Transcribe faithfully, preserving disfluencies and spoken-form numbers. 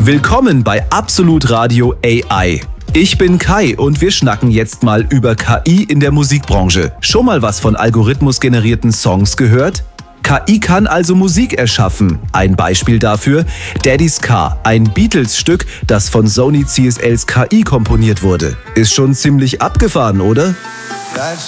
Willkommen bei Absolut Radio A I. Ich bin Kai und wir schnacken jetzt mal über K I in der Musikbranche. Schon mal was von algorithmusgenerierten Songs gehört? K I kann also Musik erschaffen. Ein Beispiel dafür: Daddy's Car, ein Beatles-Stück, das von Sony C S Ls K I komponiert wurde. Ist schon ziemlich abgefahren, oder?